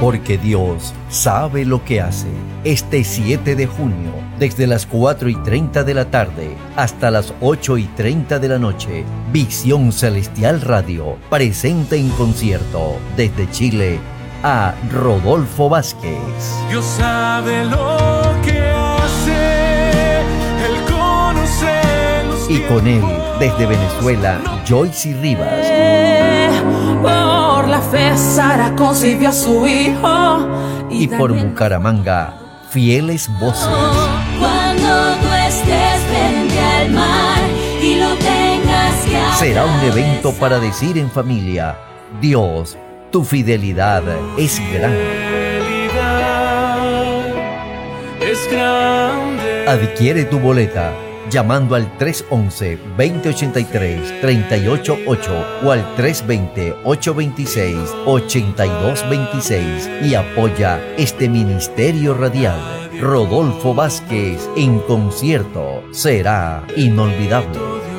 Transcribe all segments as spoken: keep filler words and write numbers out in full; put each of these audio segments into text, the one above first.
Porque Dios sabe lo que hace. Este siete de junio, desde las cuatro y treinta de la tarde hasta las ocho y treinta de la noche, Visión Celestial Radio presenta en concierto desde Chile a Rodolfo Vázquez. Dios sabe lo que hace, Él conoce los Y con él, desde Venezuela, Joyce Rivas. Por la fe Sara concibió a su hijo. Y por Bucaramanga, Fieles Voces. Cuando tú estés frente al mar y lo tengas que atravesar. Será un evento para decir en familia: Dios, tu fidelidad es grande. Es grande. Adquiere tu boleta llamando al tres once, veinte ochenta y tres, treinta y ocho ocho o al tres veinte, ochocientos veintiséis, ochenta y dos veintiséis y apoya este ministerio radial. Rodolfo Vázquez en concierto será inolvidable.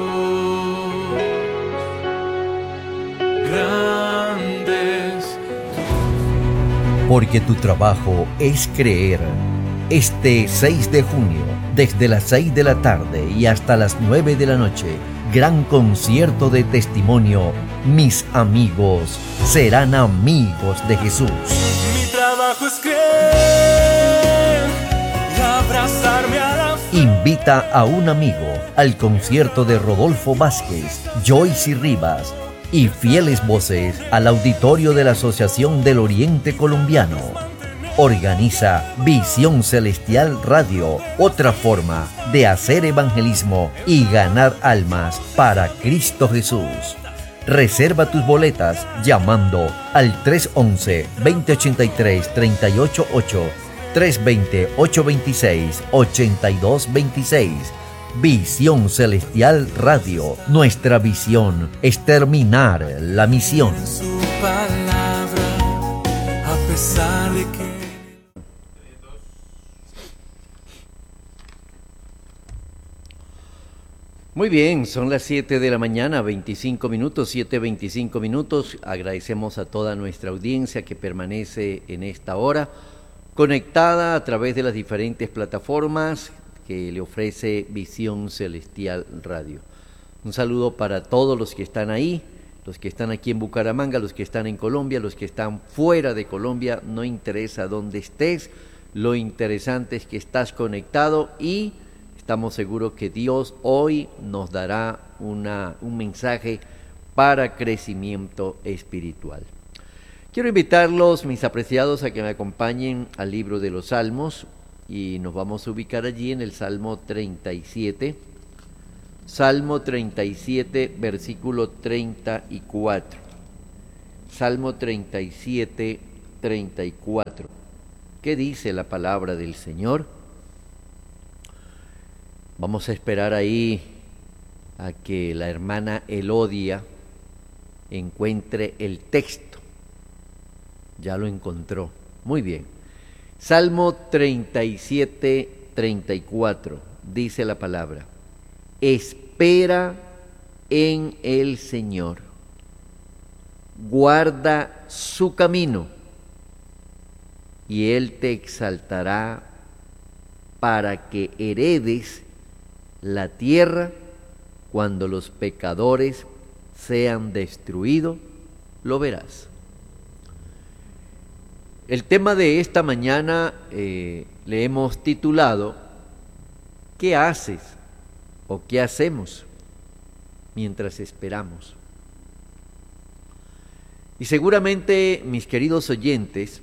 Grandes. Porque tu trabajo es creer. Este seis de junio, desde las seis de la tarde y hasta las nueve de la noche, gran concierto de testimonio. Mis amigos serán amigos de Jesús. Mi trabajo es creer y abrazarme a la fe. Invita a un amigo al concierto de Rodolfo Vázquez, Joyce Rivas y Fieles Voces al auditorio de la Asociación del Oriente Colombiano. Organiza Visión Celestial Radio, otra forma de hacer evangelismo y ganar almas para Cristo Jesús. Reserva tus boletas llamando al tres once, veinte ochenta y tres, treinta y ocho ocho, tres veinte, ochocientos veintiséis, ochenta y dos veintiséis. Visión Celestial Radio. Nuestra visión es terminar la misión. Su palabra, a pesar de que Muy bien, son las siete de la mañana, veinticinco minutos, siete veinticinco minutos. Agradecemos a toda nuestra audiencia que permanece en esta hora, conectada a través de las diferentes plataformas que le ofrece Visión Celestial Radio. Un saludo para todos los que están ahí, los que están aquí en Bucaramanga, los que están en Colombia, los que están fuera de Colombia, no interesa dónde estés, lo interesante es que estás conectado y estamos seguros que Dios hoy nos dará una, un mensaje para crecimiento espiritual. Quiero invitarlos, mis apreciados, a que me acompañen al libro de los Salmos y nos vamos a ubicar allí en el Salmo treinta y siete. Salmo treinta y siete, versículo treinta y cuatro. Salmo treinta y siete, treinta y cuatro. ¿Qué dice la palabra del Señor? Vamos a esperar ahí a que la hermana Elodia encuentre el texto. Ya lo encontró. Muy bien. Salmo treinta y siete, treinta y cuatro. Dice la palabra: espera en el Señor. Guarda su camino y Él te exaltará para que heredes la tierra. Cuando los pecadores sean destruidos, lo verás. El tema de esta mañana eh, le hemos titulado ¿qué haces o qué hacemos mientras esperamos? Y seguramente, mis queridos oyentes,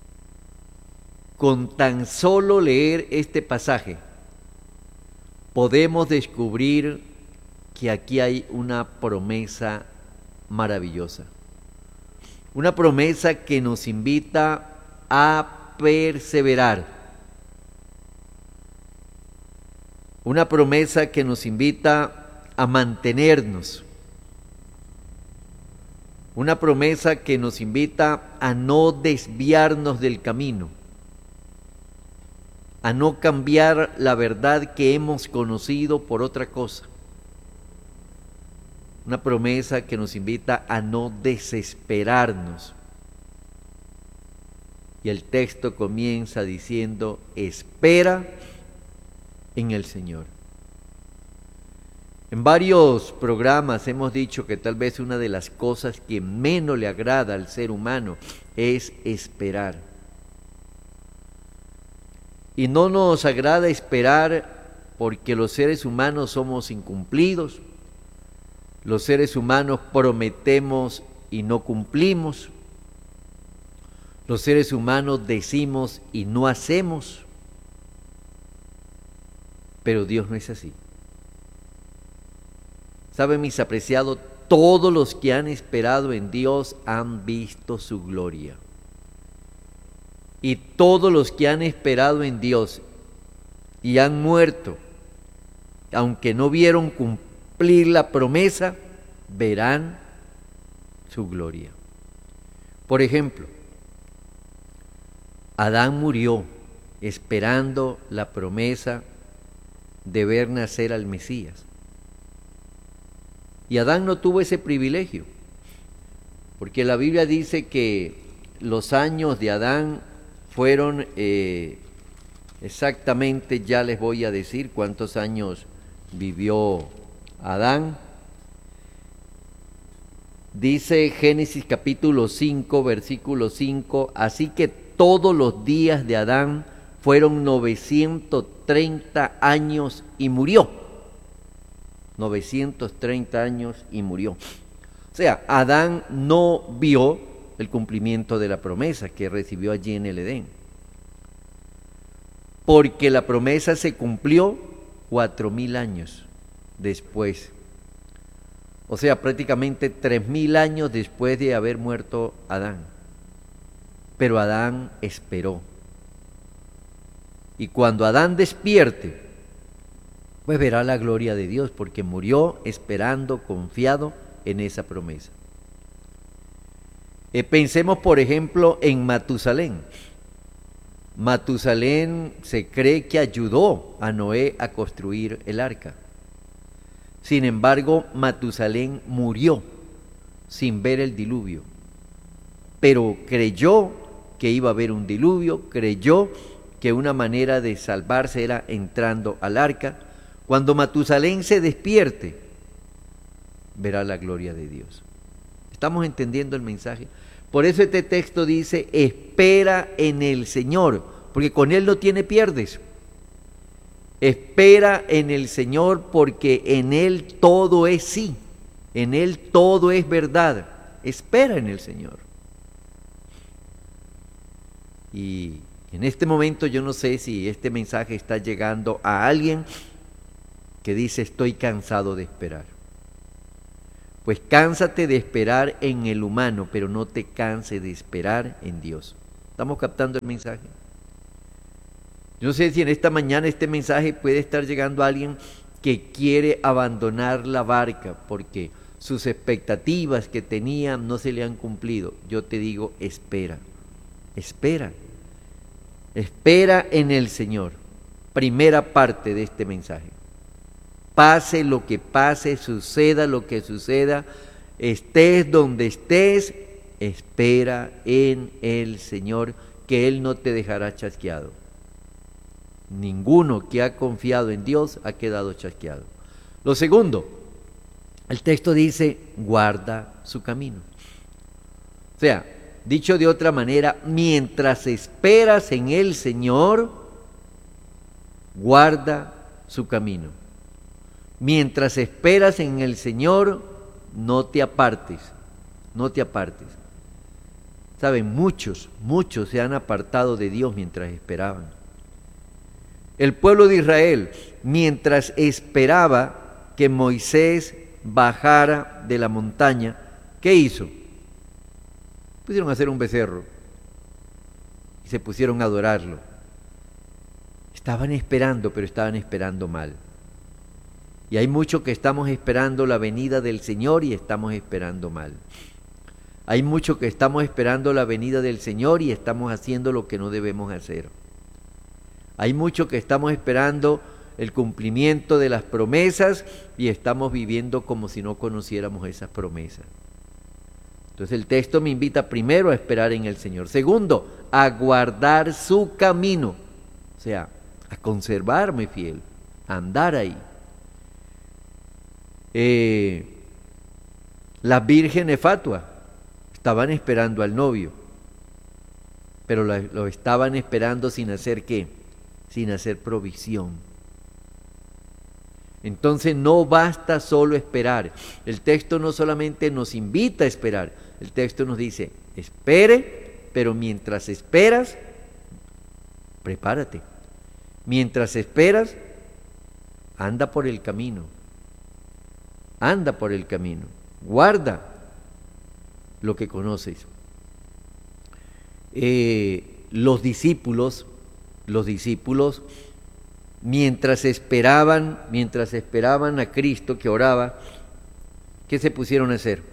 con tan solo leer este pasaje, podemos descubrir que aquí hay una promesa maravillosa. Una promesa que nos invita a perseverar. Una promesa que nos invita a mantenernos. Una promesa que nos invita a no desviarnos del camino, a no cambiar la verdad que hemos conocido por otra cosa. Una promesa que nos invita a no desesperarnos. Y el texto comienza diciendo, espera en el Señor. En varios programas hemos dicho que tal vez una de las cosas que menos le agrada al ser humano es esperar. Y no nos agrada esperar porque los seres humanos somos incumplidos, los seres humanos prometemos y no cumplimos, los seres humanos decimos y no hacemos, pero Dios no es así. ¿Saben, mis apreciados? Todos los que han esperado en Dios han visto su gloria. Y todos los que han esperado en Dios y han muerto, aunque no vieron cumplir la promesa, verán su gloria. Por ejemplo, Adán murió esperando la promesa de ver nacer al Mesías. Y Adán no tuvo ese privilegio, porque la Biblia dice que los años de Adán fueron eh, exactamente, ya les voy a decir cuántos años vivió Adán. Dice Génesis capítulo cinco, versículo cinco, así que todos los días de Adán fueron novecientos treinta años y murió. novecientos treinta años y murió. O sea, Adán no vio el cumplimiento de la promesa que recibió allí en el Edén. Porque la promesa se cumplió cuatro mil años después. O sea, prácticamente tres mil años después de haber muerto Adán. Pero Adán esperó. Y cuando Adán despierte, pues verá la gloria de Dios, porque murió esperando, confiado en esa promesa. Eh, pensemos, por ejemplo, en Matusalén. Matusalén se cree que ayudó a Noé a construir el arca. Sin embargo, Matusalén murió sin ver el diluvio, pero creyó que iba a haber un diluvio, creyó que una manera de salvarse era entrando al arca. Cuando Matusalén se despierte, verá la gloria de Dios. ¿Estamos entendiendo el mensaje? Por eso este texto dice, espera en el Señor, porque con Él no tiene pierdes. Espera en el Señor, porque en Él todo es sí, en Él todo es verdad. Espera en el Señor. Y en este momento yo no sé si este mensaje está llegando a alguien que dice, estoy cansado de esperar. Pues cánsate de esperar en el humano, pero no te canses de esperar en Dios. ¿Estamos captando el mensaje? Yo no sé si en esta mañana este mensaje puede estar llegando a alguien que quiere abandonar la barca porque sus expectativas que tenía no se le han cumplido. Yo te digo, espera, espera, espera en el Señor. Primera parte de este mensaje. Pase lo que pase, suceda lo que suceda, estés donde estés, espera en el Señor, que Él no te dejará chasqueado. Ninguno que ha confiado en Dios ha quedado chasqueado. Lo segundo, el texto dice, guarda su camino. O sea, dicho de otra manera, mientras esperas en el Señor, guarda su camino. Mientras esperas en el Señor, no te apartes, no te apartes. Saben, muchos, muchos se han apartado de Dios mientras esperaban. El pueblo de Israel, mientras esperaba que Moisés bajara de la montaña, ¿qué hizo? Pusieron a hacer un becerro y se pusieron a adorarlo. Estaban esperando, pero estaban esperando mal. Y hay muchos que estamos esperando la venida del Señor y estamos esperando mal. Hay muchos que estamos esperando la venida del Señor y estamos haciendo lo que no debemos hacer. Hay muchos que estamos esperando el cumplimiento de las promesas y estamos viviendo como si no conociéramos esas promesas. Entonces el texto me invita primero a esperar en el Señor. Segundo, a guardar su camino, o sea, a conservarme fiel, a andar ahí. Eh, las vírgenes fatuas estaban esperando al novio, pero lo, lo estaban esperando sin hacer ¿qué? Sin hacer provisión. Entonces no basta solo esperar. El texto no solamente nos invita a esperar, el texto nos dice, espere, pero mientras esperas, prepárate. Mientras esperas, anda por el camino. Anda por el camino. Guarda lo que conoces. Eh, los discípulos, los discípulos, mientras esperaban, mientras esperaban a Cristo que oraba, ¿qué se pusieron a hacer?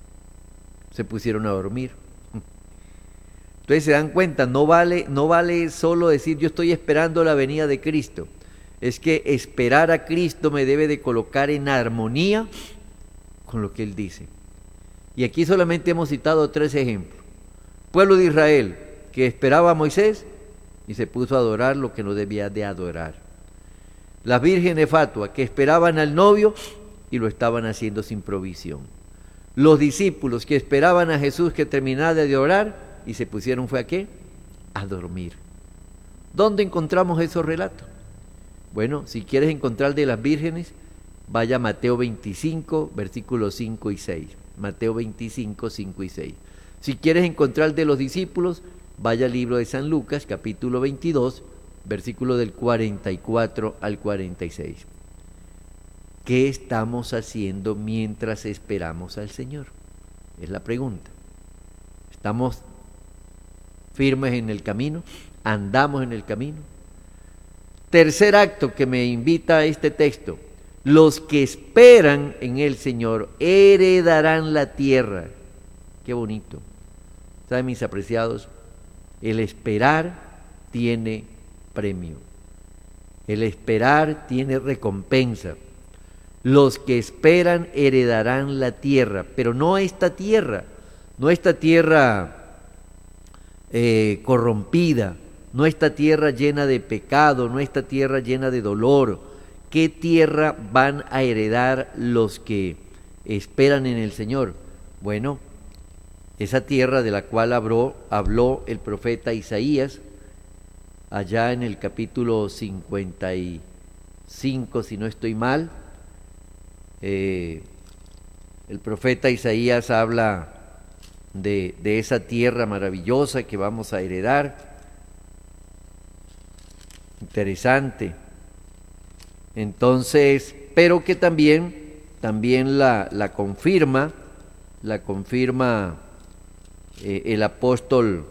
Se pusieron a dormir. Entonces se dan cuenta, no vale, no vale solo decir yo estoy esperando la venida de Cristo. Es que esperar a Cristo me debe de colocar en armonía con lo que Él dice. Y aquí solamente hemos citado tres ejemplos. Pueblo de Israel que esperaba a Moisés y se puso a adorar lo que no debía de adorar. Las vírgenes fatuas que esperaban al novio y lo estaban haciendo sin provisión. Los discípulos que esperaban a Jesús que terminara de orar y se pusieron fue a ¿qué? A dormir. ¿Dónde encontramos esos relatos? Bueno, si quieres encontrar de las vírgenes, vaya a Mateo veinticinco, versículos cinco y seis. Mateo veinticinco, cinco y seis. Si quieres encontrar de los discípulos, vaya al libro de San Lucas, capítulo veintidós, versículo del cuarenta y cuatro al cuarenta y seis. ¿Qué estamos haciendo mientras esperamos al Señor? Es la pregunta. ¿Estamos firmes en el camino? ¿Andamos en el camino? Tercer acto que me invita a este texto. Los que esperan en el Señor heredarán la tierra. Qué bonito. ¿Saben, mis apreciados? El esperar tiene premio. El esperar tiene recompensa. Los que esperan heredarán la tierra, pero no esta tierra, no esta tierra eh, corrompida, no esta tierra llena de pecado, no esta tierra llena de dolor. ¿Qué tierra van a heredar los que esperan en el Señor? Bueno, esa tierra de la cual habló, habló el profeta Isaías, allá en el capítulo cincuenta y cinco, si no estoy mal, eh, el profeta Isaías habla de, de esa tierra maravillosa que vamos a heredar. Interesante. Entonces, pero que también, también la, la confirma, la confirma eh, el apóstol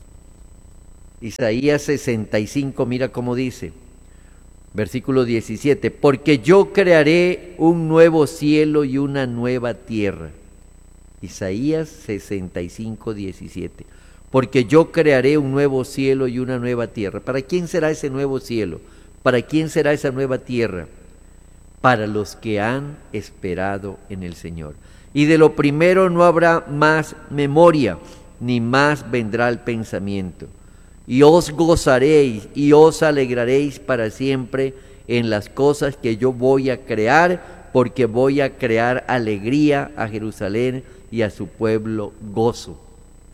Isaías sesenta y cinco, mira cómo dice, versículo diecisiete, porque yo crearé un nuevo cielo y una nueva tierra. Isaías sesenta y cinco, diecisiete, porque yo crearé un nuevo cielo y una nueva tierra. ¿Para quién será ese nuevo cielo? ¿Para quién será esa nueva tierra? Para los que han esperado en el Señor. Y de lo primero no habrá más memoria, ni más vendrá el pensamiento. Y os gozaréis y os alegraréis para siempre en las cosas que yo voy a crear, porque voy a crear alegría a Jerusalén y a su pueblo gozo.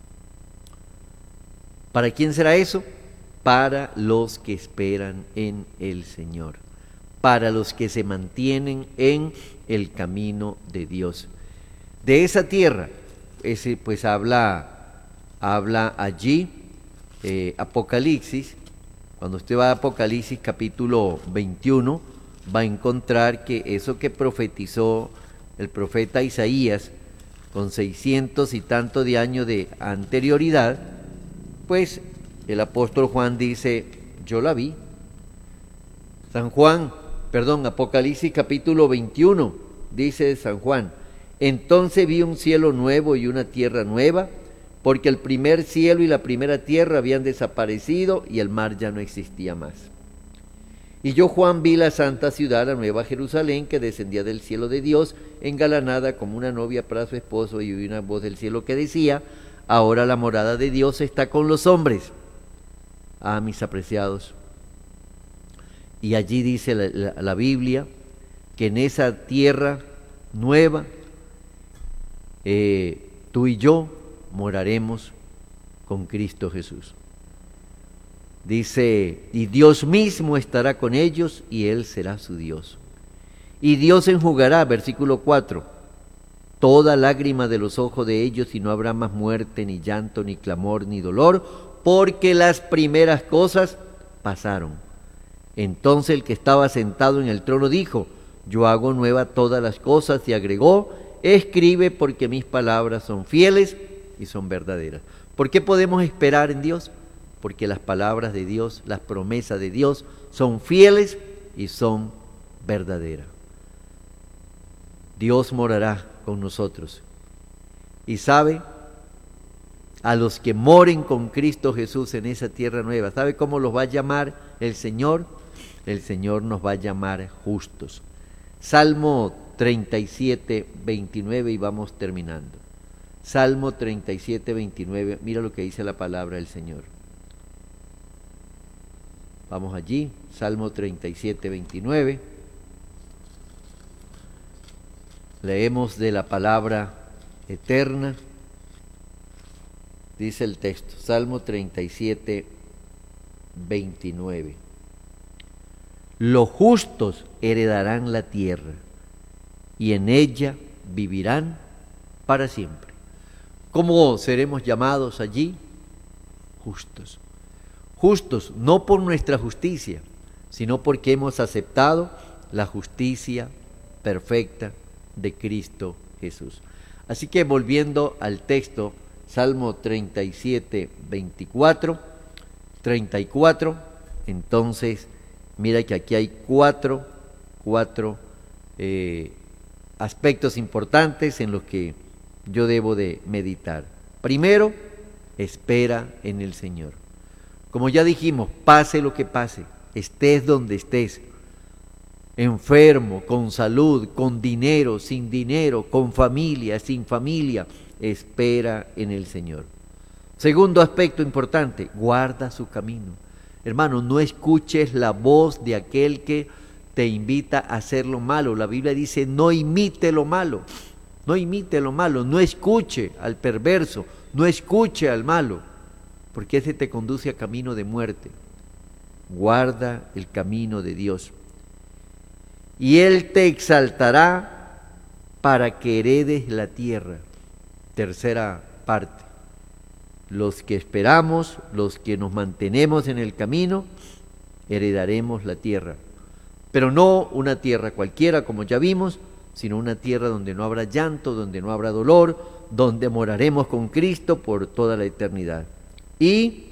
¿Para quién será eso? Para los que esperan en el Señor, para los que se mantienen en el camino de Dios. De esa tierra, ese pues habla, habla allí eh, Apocalipsis. Cuando usted va a Apocalipsis capítulo veintiuno, va a encontrar que eso que profetizó el profeta Isaías con seiscientos y tanto de años de anterioridad, pues el apóstol Juan dice, yo la vi. San Juan, perdón, Apocalipsis capítulo veintiuno, dice San Juan, entonces vi un cielo nuevo y una tierra nueva, porque el primer cielo y la primera tierra habían desaparecido y el mar ya no existía más. Y yo, Juan, vi la santa ciudad, la nueva Jerusalén, que descendía del cielo de Dios, engalanada como una novia para su esposo, y oí una voz del cielo que decía: ahora la morada de Dios está con los hombres. Ah, mis apreciados. Y allí dice la, la, la Biblia que en esa tierra nueva, eh, tú y yo moraremos con Cristo Jesús. Dice, y Dios mismo estará con ellos y Él será su Dios. Y Dios enjugará, versículo cuatro, toda lágrima de los ojos de ellos, y no habrá más muerte, ni llanto, ni clamor, ni dolor, porque las primeras cosas pasaron. Entonces el que estaba sentado en el trono dijo: yo hago nueva todas las cosas, y agregó: escribe, porque mis palabras son fieles y son verdaderas. ¿Por qué podemos esperar en Dios? Porque las palabras de Dios, las promesas de Dios son fieles y son verdaderas. Dios morará con nosotros. Y sabe, a los que moren con Cristo Jesús en esa tierra nueva, ¿sabe cómo los va a llamar el Señor? El Señor nos va a llamar justos. Salmo treinta y siete, veintinueve, y vamos terminando. Salmo treinta y siete, veintinueve, mira lo que dice la palabra del Señor. Vamos allí, Salmo treinta y siete, veintinueve. Leemos de la palabra eterna. Dice el texto, Salmo treinta y siete, veintinueve. Los justos heredarán la tierra, y en ella vivirán para siempre. ¿Cómo seremos llamados allí? Justos. Justos, no por nuestra justicia, sino porque hemos aceptado la justicia perfecta de Cristo Jesús. Así que volviendo al texto, Salmo treinta y siete, veinticuatro, treinta y cuatro, entonces mira que aquí hay cuatro, cuatro eh, aspectos importantes en los que yo debo de meditar. Primero, espera en el Señor. Como ya dijimos, pase lo que pase, estés donde estés, enfermo, con salud, con dinero, sin dinero, con familia, sin familia, espera en el Señor. Segundo aspecto importante, guarda su camino. Hermano, no escuches la voz de aquel que te invita a hacer lo malo. La Biblia dice, no imite lo malo, no imite lo malo, no escuche al perverso, no escuche al malo, porque ese te conduce a camino de muerte. Guarda el camino de Dios, y Él te exaltará para que heredes la tierra. Tercera parte, los que esperamos, los que nos mantenemos en el camino, heredaremos la tierra, pero no una tierra cualquiera, como ya vimos, sino una tierra donde no habrá llanto, donde no habrá dolor, donde moraremos con Cristo por toda la eternidad. Y